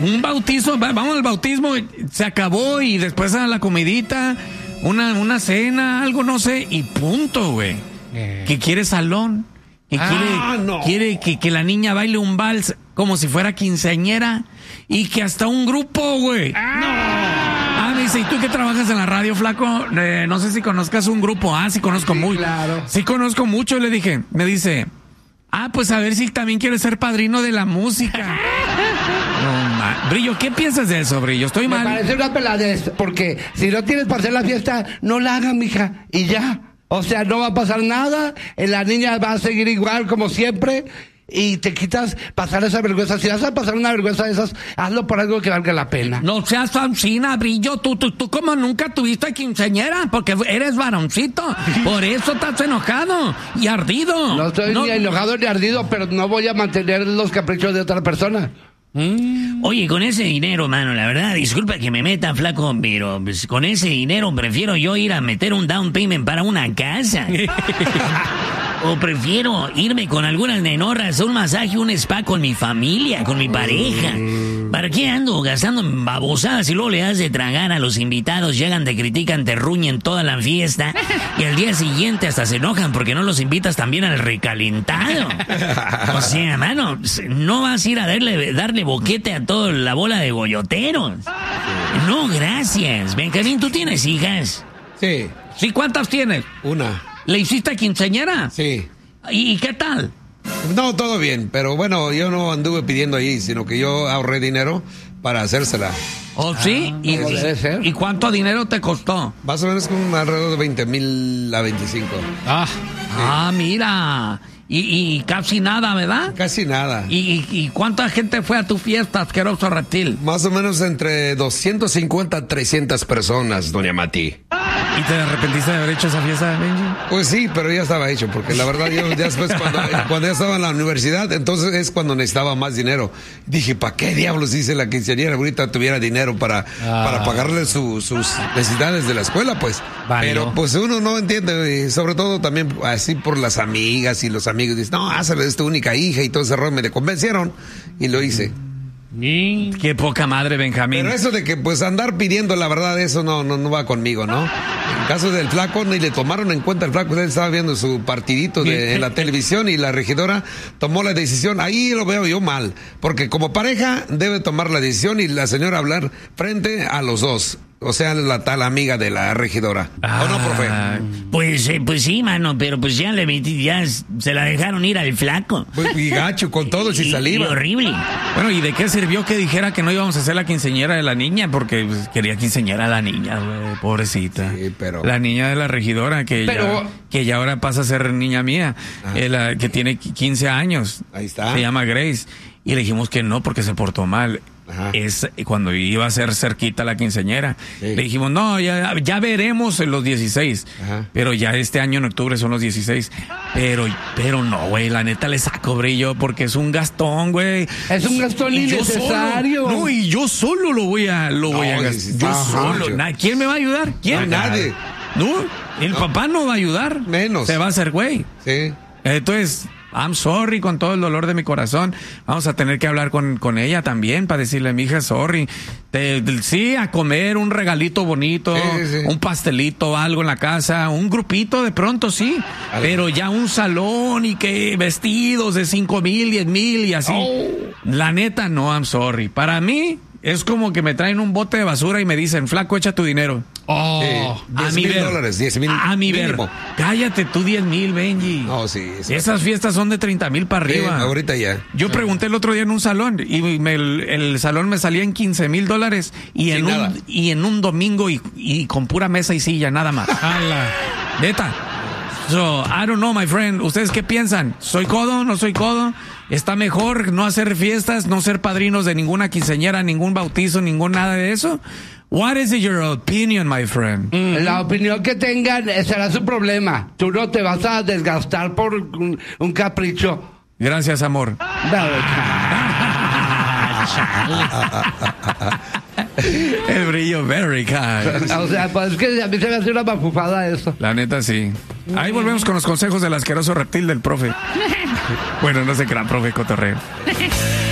un bautizo, vamos al bautismo, se acabó y después a la comidita, una cena, algo no sé, y punto, güey. Que quiere salón, que quiere que la niña baile un vals como si fuera quinceañera y que hasta un grupo, güey. Me dice, ¿y tú que trabajas en la radio, flaco? No sé si conozcas un grupo. Sí conozco mucho. Claro. Sí conozco mucho, le dije. Me dice, pues a ver si también quieres ser padrino de la música. Brillo, ¿qué piensas de eso, Brillo? ¿Estoy mal? Me parece una peladez, porque si no tienes para hacer la fiesta, no la hagas, mija, y ya. O sea, no va a pasar nada, la niña va a seguir igual como siempre, y te quitas pasar esa vergüenza. Si vas a pasar una vergüenza de esas, hazlo por algo que valga la pena. No seas fancina, Brillo. Tú como nunca tuviste quinceañera, porque eres varoncito. Por eso estás enojado y ardido. No estoy ni enojado ni ardido, pero no voy a mantener los caprichos de otra persona. Oye, con ese dinero, mano, la verdad, disculpa que me meta, flaco, pero pues, con ese dinero prefiero yo ir a meter un down payment para una casa. O prefiero irme con algunas nenorras a un masaje, un spa con mi familia, con mi pareja. ¿Para qué ando gastando en babosadas y luego le das de tragar a los invitados? Llegan, te critican, te ruñen toda la fiesta y al día siguiente hasta se enojan porque no los invitas también al recalentado. O sea, mano, no vas a ir a darle boquete a toda la bola de goyoteros. No, gracias. Benjamín, ¿tú tienes hijas? Sí. ¿Sí? ¿Cuántas tienes? Una. ¿Le hiciste quinceañera? Sí. ¿Y qué tal? No, todo bien, pero bueno, yo no anduve pidiendo ahí, sino que yo ahorré dinero para hacérsela. ¿Oh, sí? ¿Y cuánto dinero te costó? Más o menos como alrededor de 20,000 a 25. Mira. Y casi nada, ¿verdad? Casi nada. ¿Y cuánta gente fue a tu fiesta, asqueroso reptil? Más o menos entre 250 a 300 personas, doña Mati. ¿Y te arrepentiste de haber hecho esa fiesta, Benji? Pues sí, pero ya estaba hecho, porque la verdad yo ya después cuando ya estaba en la universidad, entonces es cuando necesitaba más dinero. Dije, ¿para qué diablos hice la quinceañera? Ahorita tuviera dinero para pagarle sus necesidades de la escuela, pues. Pero pues uno no entiende, y sobre todo también así por las amigas y los amigos. Dicen, no, hazle, es tu única hija y todo ese rollo. Me convencieron y lo hice. Qué poca madre, Benjamín. Pero eso de que pues andar pidiendo, la verdad, eso no va conmigo, ¿no? En caso del flaco, ni le tomaron en cuenta el flaco. Él estaba viendo su partidito en la televisión y la regidora tomó la decisión. Ahí lo veo yo mal, porque como pareja debe tomar la decisión y la señora hablar frente a los dos. O sea, la tal amiga de la regidora. ¿O no, profe? Pues sí, mano, pero pues ya se la dejaron ir al flaco. Y gacho, con todo, sin saliva. Y horrible. Bueno, ¿y de qué sirvió que dijera que no íbamos a hacer la quinceañera de la niña? Porque pues, quería quinceañera a la niña, güey, pobrecita. Sí, pero... La niña de la regidora, que ya ahora pasa a ser niña mía, que tiene 15 años. Ahí está. Se llama Grace. Y le dijimos que no, porque se portó mal. Es cuando iba a ser cerquita la quinceañera. Le dijimos, no, ya veremos en los 16. Pero ya este año en octubre son los 16. Pero no, güey, la neta le saco brillo porque es un gastón, güey. Es un gastón innecesario. Y yo solo lo voy a gastar. Yo solo. ¿Quién me va a ayudar? ¿Quién? Nadie. No, el papá no va a ayudar. Menos. Se va a hacer güey. Sí. Entonces... I'm sorry, con todo el dolor de mi corazón. Vamos a tener que hablar con ella también para decirle, mija, sorry. Sí, a comer un regalito bonito, un pastelito, algo en la casa, un grupito de pronto, sí. Pero ya un salón y que vestidos de 5,000, 10,000 y así. La neta, no, I'm sorry. Para mí... es como que me traen un bote de basura y me dicen, flaco, echa tu dinero. $10,000, 10,000. A mi ver. Cállate tú, 10,000, Benji. No, sí. Esas fiestas son de 30,000 para arriba. Sí, ahorita ya. Yo pregunté el otro día en un salón y el salón me salía en $15,000 y en un domingo y con pura mesa y silla, nada más. Neta. So, I don't know, my friend. ¿Ustedes qué piensan? ¿Soy codo? ¿No soy codo? ¿Está mejor no hacer fiestas, no ser padrinos de ninguna quinceañera, ningún bautizo, ningún nada de eso? What is your opinion, my friend? La opinión que tengan será su problema. Tú no te vas a desgastar por un capricho. Gracias, amor. El brillo, very kind. O sea, pues es que a mí se me hace una mafufada eso. La neta, sí. Ahí volvemos con los consejos del asqueroso reptil del profe. Bueno, no sé qué era, profe cotorreo.